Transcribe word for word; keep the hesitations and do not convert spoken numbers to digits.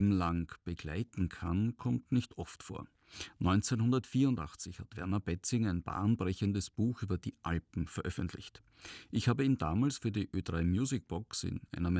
lang begleiten kann, kommt nicht oft vor. neunzehnhundertvierundachtzig hat Werner Betzing ein bahnbrechendes Buch über die Alpen veröffentlicht. Ich habe ihn damals für die Ö drei Musicbox in einer